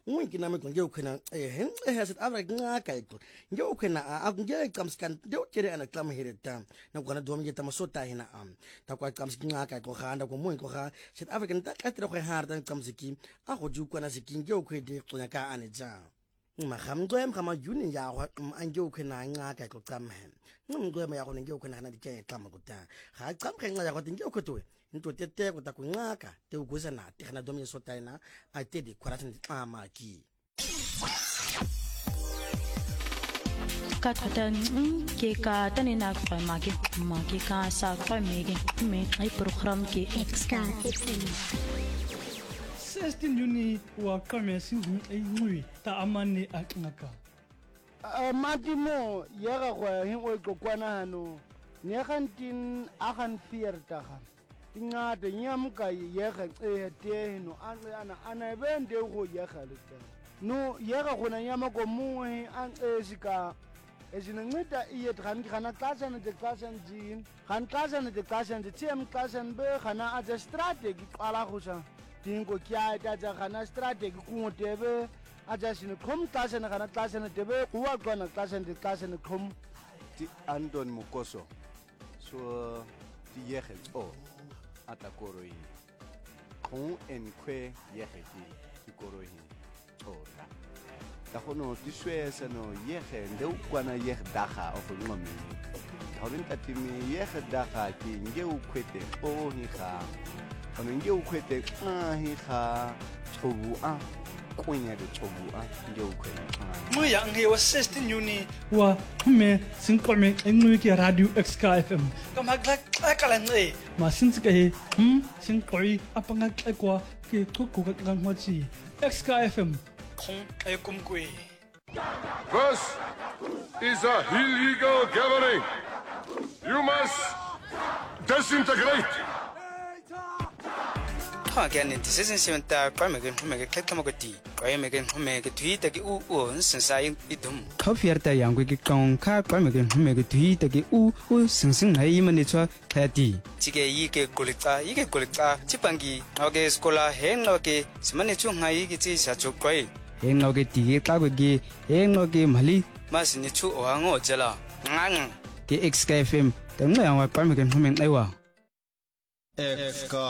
Winking I'm going to go can has it other gnaka. You can get comes can don't get it and a clam here at time. Now gonna do me get a masota in a Takwa comes gnaka go hand of Munkoha, said African that at the hard and comes a king. I would you can as a king go credit to a car and a jar. Maham kama union ya and you can gnaka could come him. No go my own and you can have a clamaguta. I come can I got in Yoko to it. Into tete with a kunaka, the Guzana, Tehanadomi Sotaina, I did the quarantine amaki. Katatan ke ka tanina kwa maki ka sa kwa megi me ay program ke Exka 16 Juni wa kame singu ay ngui ta amani akngaka. Matimo yega kwa hingo kokwana hano nyegantin agan fiertaga. Ngade nyamka yega te no ana bende go yega leta. No yega gona nyama ko muwe an esika ezinengita iye khana klasa na de klasa nzin khan klasa na de klasa nzi tiem klasa be khana aja strategy qala khusa tingo kya ta ja khana strategy ku tebe aja sin khom klasa na khana klasa na tebe kuwa kona klasa de klasa na khom ti Anton Mukoso so ti yege o atakoroi khon en kwe yege ti koroi ora da kono ti swesa no yege ndeu kwana yege daga of ngome hawin tatimi yege daga ki ngeu kwete o hi kha ono ngeu kwete hi kha chobu a kwenya de chobu a ngeu kwete Mo yang he was 16 Juni wa me singkome ngui ki radio XK FM kam haglak akalan e ma sinska he singkoi apanga kwa ke thuku ka kan hochi XK FM This is a illegal gathering. You must disintegrate. Again, this isn't seven primary Kamagati. Primary tweet the U since I idum. Coffeerta young wicked con car primary tweet the U sing Haimanitra 30. Tige Kulita, Chipangi, Oge Scola, Henloke, Simanichung Haigiti Sacho. Heng no get tea, Kawagi, Heng no game Mali, Masinichu or Ango Jella. The XKFM, the Maya primary human ewa.